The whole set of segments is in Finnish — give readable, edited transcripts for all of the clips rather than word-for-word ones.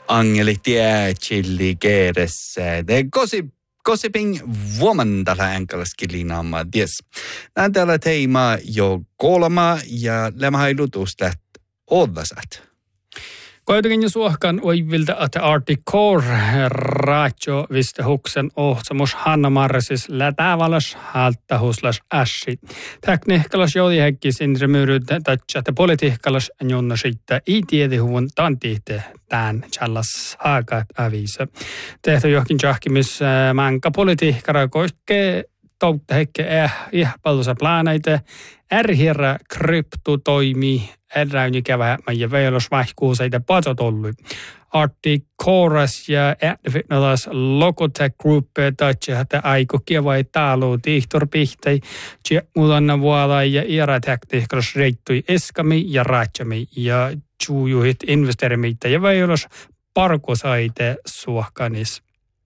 Angeli tie chilli keedessä. Det gossiping woman tällä enkelskilinamma dies. Nää tällä teema jo kolma ja lämhailutus läht odlasat. Kuitenkin suohkan oivilta, että Arctic Core raatio viste huksen ohtsamus Hanna Marresis lätävalas halttahuslas ässi. Tekniikkalas joudihekki sindri myyryt tatsate politiikkalas jonna sitten ei tiedi huvun tantihte tämän challas haakat avisa. Tehty johonkin jahkimis manka politiikkara koiskee toutta hekke ihpallusa planeite ärhirra krypto toimii eräyni kävä ja veilos vaihkuuseita patotollu. Arctic Chorus ja Fitness Locotech Group tatsihata aiko kievai taalu tihtor pihtei mulanna vuola ja iärätekniikkalas reittui eskami ja raatsami ja juujuhit investerimiitä ja veilos parkosaite suohkanis.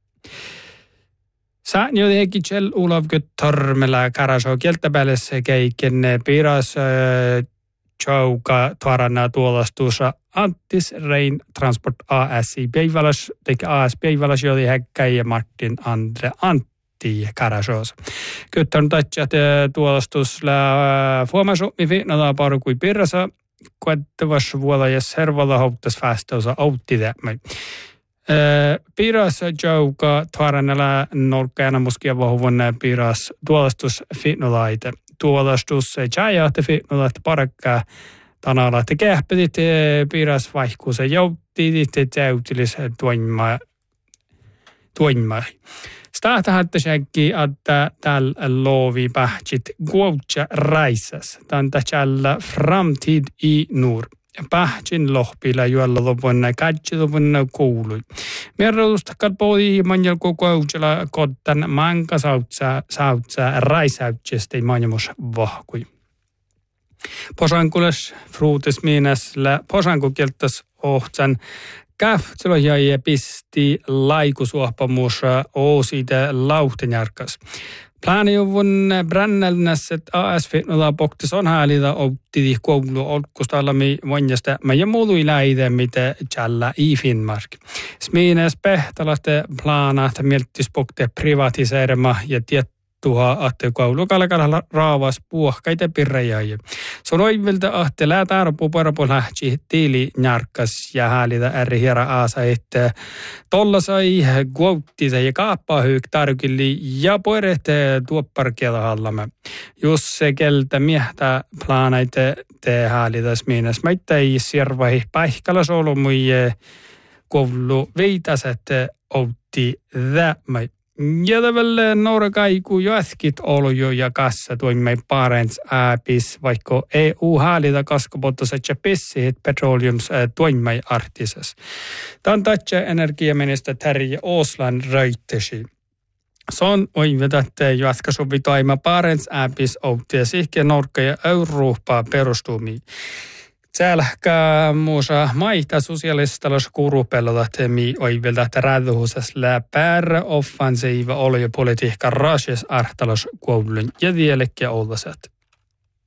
Sään jotenkin Kjell Olav Guttormela karasoo kieltäpäälessä keiken piras Chauka tuorana tuolastuussa Antis Rein Transport ASI päiväläs, teki AS päiväläs jodi häkkäi ja Martin Andre Antti karasoos. Guttorm tatsat tuolastusla fuomasummi viinala parkui pirrasa, kuettavas vuola ja servalla houttas fästausa autti tämmöi. Piras Chauka tuoranella nolkkeena muskia vahvun piras tuolastus fitnolaite. Tuolastus chajahti fitnolaite parakkaa tanalla, että kähpätit piras vaihkuusa jouttiit täytilis tuonmaa. Stahtahatta säkki, että täällä lovi pähtsit kuoutsa raissas. Tämän tällä framtid i nur. Pähtsin lohpilla, joilla lopun katsi lopun kuului. Merrotusta kalpoodi manjal kokouksella kottan manka sautsa raisautsesta manjamus vahkui. Posankules fruutis miinäsllä posankukieltäs ohtsan kähtselo jäi pisti laikusuohpamus ooside lauhtenjarkas. Plaanijuvun brännälnässet AS Fitnola poktis on häälitä outtidi koulu olkkustallami vanjasta ja muului läide mitä tjällä i Finnmark. Smiines pehtalaste plaanat mieltis pokte privatiseerema ja tiettuha ahte koulukalkalla raavas puhkaita pirrejäjä. Se on oivilta ahte läätärpu parapu lähtsi tiili njarkas ja häälitä eri hiera aasa, että tolla sai kuottisa ja kaappaa hyök tarkilli ja poirehte tuopparkielä hallamme. Jos se keltä miehtä plaanaita te häälitä smiines. Meitä ei sirvahi päihkällä solmuja koulu veitäset outti tämmöi. Ja tavalla noora kaiku jo äskit olojo ja kassa toimme parents äpis, vaikka EU häälitä kaskopottoset ja pissiit petroleums toimme artisas. Tämän tatsa energiaministeri Terje Åsland röyttesi. Se on oivetätte jo äskäsovi toima parents äpis outia sihkeä Norka ja Eurooppaa perustumii. Tsäälhkä muusa maita sosiaalistalos kurupellolla temi oivilta, että rädhuusas läpär offensiiva oli jo politiikka rasjes artalos koulun ja vieläkin ollaset.